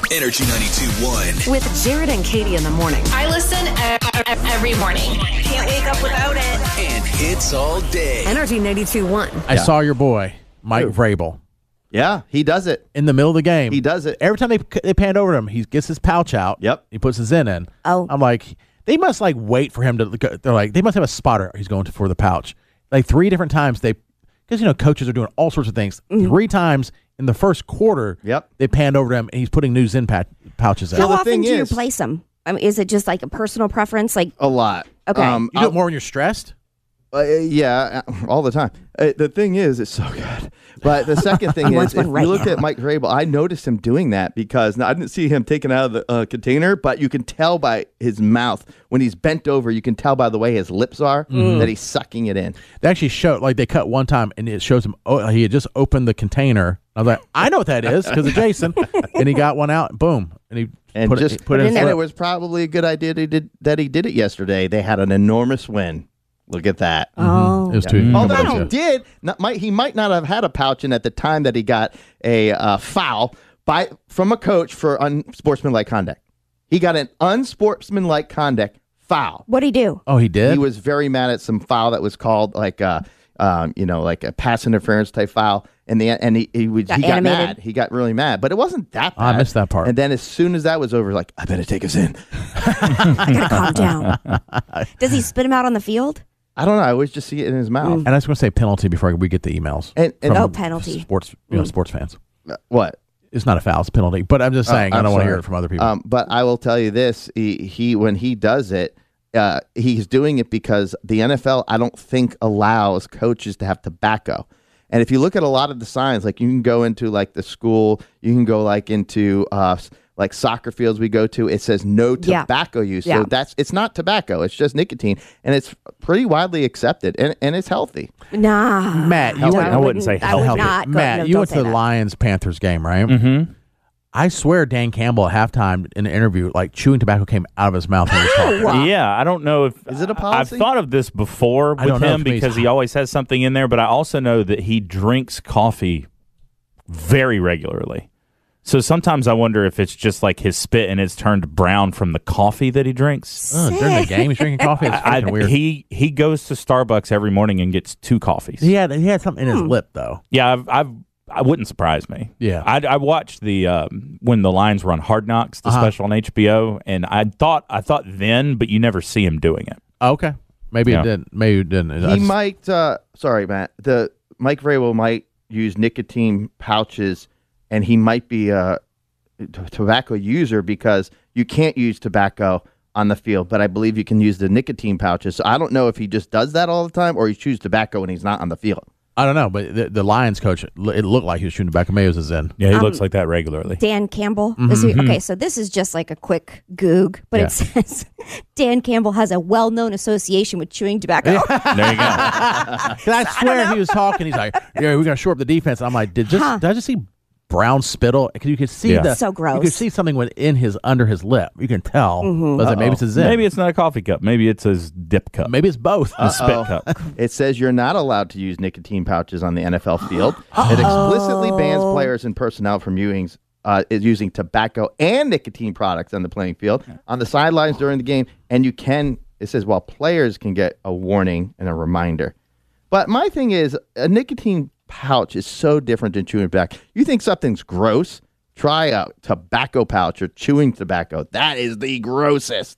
Energy 92.1. With Jared and Katie in the morning. I listen every morning. Can't wake up without it. And hits all day. Energy 92.1. I saw your boy, Mike Vrabel. Yeah, he does it. In the middle of the game. He does it. Every time they panned over to him, he gets his pouch out. Yep. He puts his in. Oh. I'm like, they must wait for him to, they're like, they must have a spotter he's going to for the pouch. Like 3 different times because, coaches are doing all sorts of things. 3 times in the first quarter, they panned over to him and he's putting new Zen pouches out. How the often thing do you is- replace them? I mean, is it just like a personal preference? Like A lot. Okay. You do it more when you're stressed? Yeah, all the time. The thing is, it's so good. But the second thing is, if you look at Mike Vrabel, I noticed him doing that because I didn't see him taken out of the container, but you can tell by his mouth when he's bent over. You can tell by the way his lips are that he's sucking it in. They actually showed, they cut one time and it shows him, he had just opened the container. I was like, I know what that is because of Jason. And he got one out, boom. And he put it in his And lip. it was probably a good idea that he did it yesterday. They had an enormous win. Look at that. Oh. It was too. Although he might not have had a pouch in at the time that he got a foul from a coach for unsportsmanlike conduct. He got an unsportsmanlike conduct foul. What'd he do? Oh, he did? He was very mad at some foul that was called like a pass interference type foul, and he got mad. He got really mad, but it wasn't that bad. I missed that part. And then as soon as that was over, like, I better take us in. I gotta calm down. Does he spit him out on the field? I don't know. I always just see it in his mouth. And I was going to say penalty before we get the emails. And from penalty. Sports, sports fans. What? It's not a foul, it's a penalty. But I'm just saying, I don't want to hear it from other people. But I will tell you this: he when he does it, he's doing it because the NFL, I don't think, allows coaches to have tobacco. And if you look at a lot of the signs, like you can go into like the school, you can go like into like soccer fields we go to, it says no tobacco use. Yeah. So it's not tobacco, it's just nicotine, and it's pretty widely accepted, and it's healthy. Nah. Matt, I wouldn't say I would healthy. not. Matt, No, you don't went to say the that. Lions-Panthers game, right? Mm-hmm. I swear Dan Campbell at halftime in an interview, chewing tobacco came out of his mouth when he was talking. Yeah, I don't know if Is it a policy? I've thought of this before I don't with know him if he's- because he always has something in there, but I also know that he drinks coffee very regularly. So sometimes I wonder if it's just like his spit and it's turned brown from the coffee that he drinks. During the game, he's drinking coffee. It's freaking weird. He goes to Starbucks every morning and gets 2 coffees. He had something in his lip, though. Yeah, I wouldn't surprise me. Yeah. I watched the when the Lions were on Hard Knocks, the special on HBO, and I thought then, but you never see him doing it. Okay. Maybe it didn't. Maybe it didn't. He might. Sorry, Matt. The Mike Vrabel might use nicotine pouches, and he might be a tobacco user because you can't use tobacco on the field. But I believe you can use the nicotine pouches. So I don't know if he just does that all the time or he chews tobacco when he's not on the field. I don't know, but the Lions coach, it looked like he was chewing tobacco. Maybe it was a Zen. Yeah, he looks like that regularly. Dan Campbell. Okay, so this is just like a quick goog, but Yeah. it says Dan Campbell has a well-known association with chewing tobacco. There you go. 'Cause I swear he was talking. He's like, "Yeah, we're gonna shore up the defense." I'm like, did I just see brown spittle? Because you could see Yeah. So gross. You could see something under his lip. You can tell. I was like, maybe it's a Zen. Maybe it's not a coffee cup. Maybe it's his dip cup. Maybe it's both. A spit cup. It says you're not allowed to use nicotine pouches on the NFL field. It explicitly bans players and personnel from using tobacco and nicotine products on the playing field, on the sidelines during the game, and it says, while players can get a warning and a reminder. But my thing is, a nicotine pouch is so different than chewing tobacco. You think something's gross? Try a tobacco pouch or chewing tobacco. That is the grossest.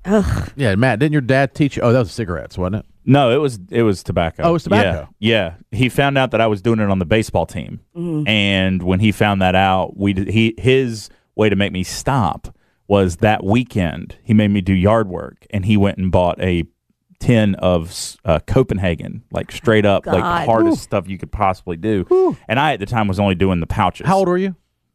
Yeah, Matt, didn't your dad teach you? Oh, that was cigarettes, wasn't it? No, it was tobacco. Oh, it was tobacco. Yeah. He found out that I was doing it on the baseball team, and when he found that out, his way to make me stop was that weekend he made me do yard work, and he went and bought a tin of Copenhagen, like straight up, like hardest stuff you could possibly do. And I at the time was only doing the pouches. How old were you?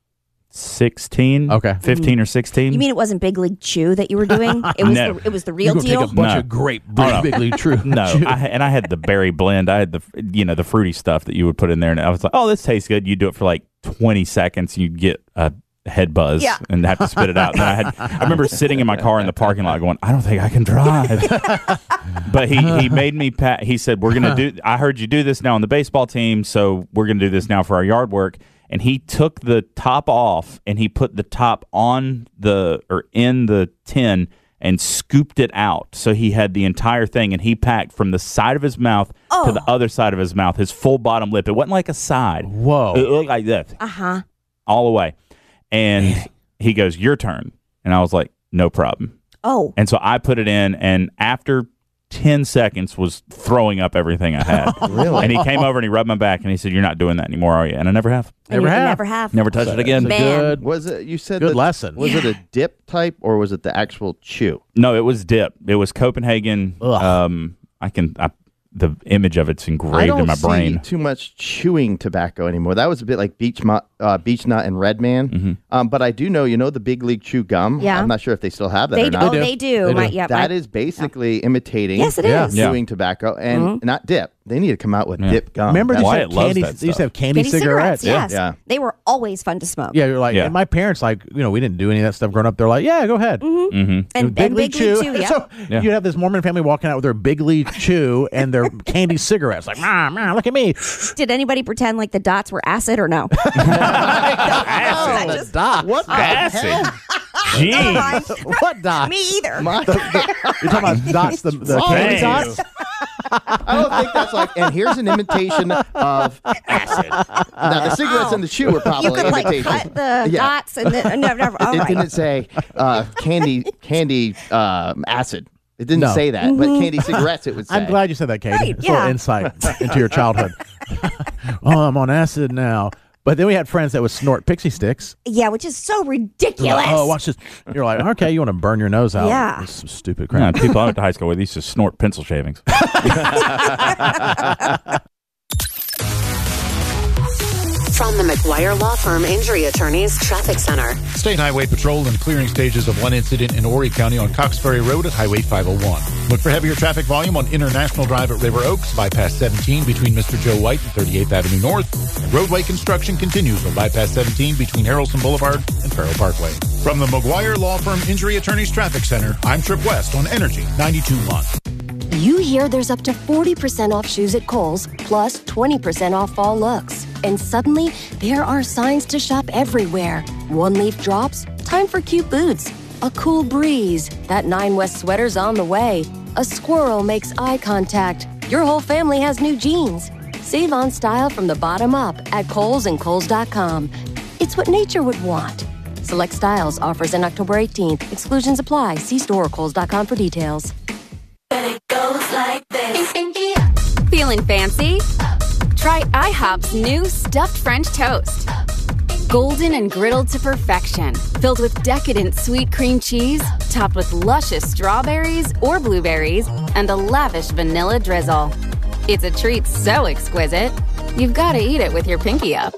16. Okay. 15 or 16. You mean it wasn't Big League Chew that you were doing? It was No. it was the You're real gonna deal. take a bunch No. of great no. Big League True. No, I had the berry blend. I had the fruity stuff that you would put in there, and I was like, "Oh, this tastes good." You do it for like 20 seconds, and you'd get a head buzz and have to spit it out. And then I remember sitting in my car in the parking lot, going, "I don't think I can drive." But he made me. He said, "We're gonna do. I heard you do this now on the baseball team, so we're gonna do this now for our yard work." and he took the top off and he put the top in the tin and scooped it out. So he had the entire thing, and he packed from the side of his mouth to the other side of his mouth, his full bottom lip. It wasn't like a side. Whoa. It looked like this. Uh-huh. All the way. And he goes, your turn. And I was like, no problem. Oh. And so I put it in, and after 10 seconds was throwing up everything I had. Really? And he came over and he rubbed my back and he said, you're not doing that anymore, are you? And I never have. And you never have. Never touched it again. It's a good, Was it? You said good lesson. Was it a dip type or was it the actual chew? No, it was dip. It was Copenhagen. The image of it's engraved in my brain. I don't see too much chewing tobacco anymore. That was a bit like Beech Nut and Red Man. But I do know, the Big League Chew gum. Yeah. I'm not sure if they still have that They or do. not. They do. That is basically imitating Yes, it is. chewing tobacco and not dip. They need to come out with dip gum. Remember That's- Wyatt loves that they used to have stuff. candy cigarettes? Yes. Yeah. They were always fun to smoke. Yeah, you're like, and my parents, like, we didn't do any of that stuff growing up. They're like, yeah, go ahead. And Big League Chew, yeah. So you'd have this Mormon family walking out with their Big League Chew and their candy cigarettes. Like, mom, look at me. Did anybody pretend like the dots were acid or no? Acid. What the Acid. hell? Jeez. What dots? Me either. You're talking about dots, the candy Dang. dots? I don't think that's like, and here's an imitation of acid. Now, the cigarettes and the chew were probably You could like imitations. cut the dots and then never. All It right. didn't say candy acid. It didn't No. say that, but candy cigarettes it would say. I'm glad you said that, Katie. Right, It's a little yeah. insight into your childhood. I'm on acid now. But then we had friends that would snort pixie sticks. Yeah, which is so They're ridiculous. like, oh, watch this. You're like, okay, you want to burn your nose out. Yeah. That's some stupid Yeah, crap. people I went to high school with used to snort pencil shavings. From the McGuire Law Firm Injury Attorneys Traffic Center. State Highway Patrol in clearing stages of one incident in Horry County on Cox Ferry Road at Highway 501. Look for heavier traffic volume on International Drive at River Oaks, bypass 17 between Mr. Joe White and 38th Avenue North. And roadway construction continues on bypass 17 between Harrelson Boulevard and Farrell Parkway. From the McGuire Law Firm Injury Attorneys Traffic Center, I'm Trip West on Energy 92.1. You hear there's up to 40% off shoes at Kohl's, plus 20% off fall looks. And suddenly, there are signs to shop everywhere. One leaf drops, time for cute boots. A cool breeze, that 9 West sweater's on the way. A squirrel makes eye contact. Your whole family has new jeans. Save on style from the bottom up at Kohl's and Kohl's.com. It's what nature would want. Select styles, offers in October 18th. Exclusions apply. See store or Kohl's.com for details. Feeling fancy? Try IHOP's new stuffed French toast. Golden and griddled to perfection, filled with decadent sweet cream cheese, topped with luscious strawberries or blueberries, and a lavish vanilla drizzle. It's a treat so exquisite, you've got to eat it with your pinky up.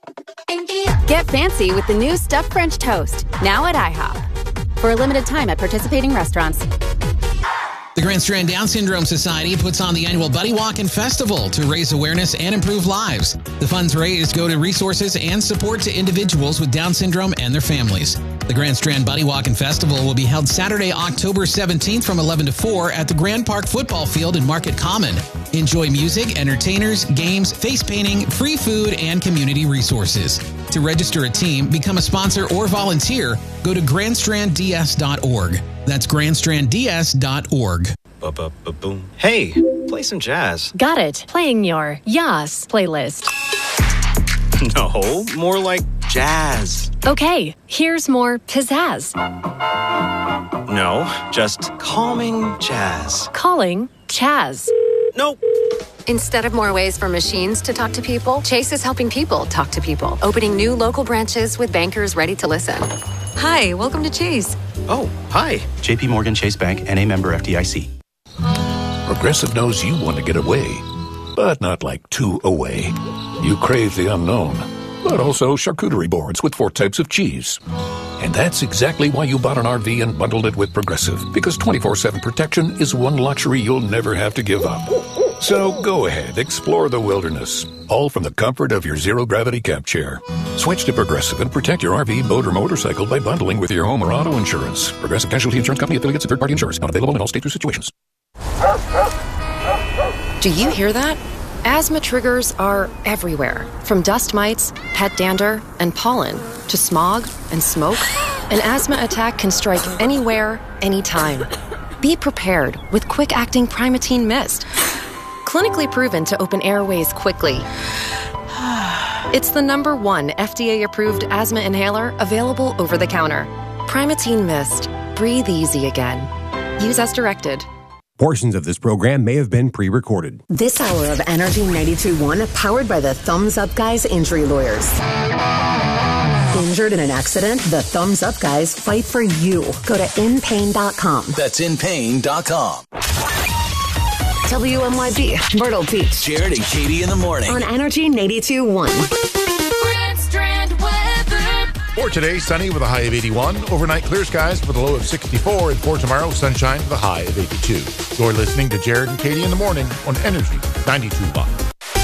Get fancy with the new stuffed French toast, now at IHOP. For a limited time at participating restaurants. The Grand Strand Down Syndrome Society puts on the annual Buddy Walk and Festival to raise awareness and improve lives. The funds raised go to resources and support to individuals with Down syndrome and their families. The Grand Strand Buddy Walk and Festival will be held Saturday, October 17th from 11 to 4 at the Grand Park Football Field in Market Common. Enjoy music, entertainers, games, face painting, free food, and community resources. To register a team, become a sponsor, or volunteer, go to grandstrandds.org. That's grandstrandds.org. Boom. Hey, play some jazz. Got it. Playing your Yas playlist. No, more like jazz. Okay, here's more pizzazz. No, just calming jazz. Calling Chaz. Nope. Instead of more ways for machines to talk to people, Chase is helping people talk to people, opening new local branches with bankers ready to listen. Hi, welcome to Chase. Oh, hi. JP Morgan Chase Bank, N.A. member FDIC. Progressive knows you want to get away, but not like too away. You crave the unknown, but also charcuterie boards with 4 types of cheese. And that's exactly why you bought an RV and bundled it with Progressive, because 24/7 protection is one luxury you'll never have to give up. So go ahead, explore the wilderness, all from the comfort of your zero-gravity camp chair. Switch to Progressive and protect your RV, boat, or motorcycle by bundling with your home or auto insurance. Progressive Casualty Insurance Company, affiliates, and third-party insurers. Not available in all states or situations. Do you hear that? Asthma triggers are everywhere, from dust mites, pet dander, and pollen, to smog and smoke. An asthma attack can strike anywhere, anytime. Be prepared with quick-acting Primatene Mist. Clinically proven to open airways quickly. It's the #1 FDA-approved asthma inhaler available over the counter. Primatene Mist. Breathe easy again. Use as directed. Portions of this program may have been pre-recorded. This hour of Energy 92.1 powered by the Thumbs Up Guys Injury Lawyers. Injured in an accident? The Thumbs Up Guys fight for you. Go to inpain.com. That's inpain.com. WMYB, Myrtle Beach. Jared and Katie in the morning. On Energy 92.1. For today, sunny with a high of 81. Overnight, clear skies with a low of 64. And for tomorrow, sunshine with a high of 82. You're listening to Jared and Katie in the morning on Energy 92.1.